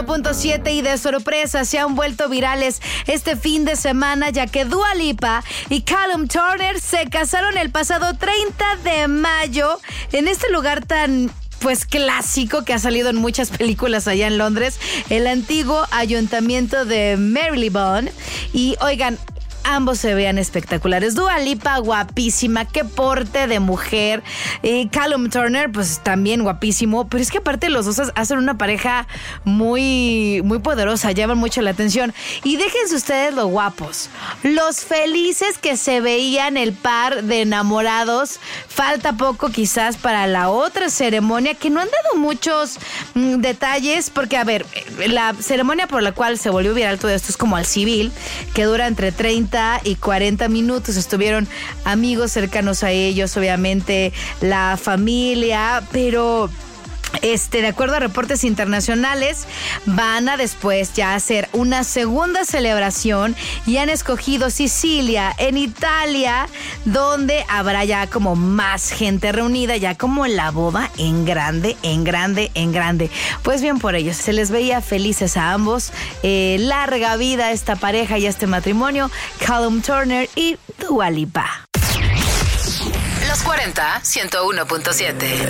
101.7 y de sorpresa se han vuelto virales este fin de semana, ya que Dua Lipa y Callum Turner se casaron el pasado 30 de mayo en este lugar tan clásico que ha salido en muchas películas allá en Londres, el antiguo ayuntamiento de Marylebone. Y oigan, ambos se vean espectaculares. Dua Lipa, guapísima, qué porte de mujer. Callum Turner, pues también guapísimo. Pero es que aparte los dos hacen una pareja muy, muy poderosa, llaman mucho la atención. Y déjense ustedes lo guapos, los felices que se veían el par de enamorados. Falta poco quizás para la otra ceremonia, que no han dado muchos detalles, porque a ver, la ceremonia por la cual se volvió viral todo esto es como al civil, que dura entre 30 y 40 minutos. Estuvieron amigos cercanos a ellos, obviamente la familia, pero de acuerdo a reportes internacionales, van a después ya hacer una segunda celebración y han escogido Sicilia, en Italia, donde habrá ya como más gente reunida, ya como la boda en grande, en grande, en grande. Pues bien por ellos, se les veía felices a ambos. Larga vida a esta pareja y a este matrimonio, Callum Turner y Dua Lipa. Los 40, 101.7.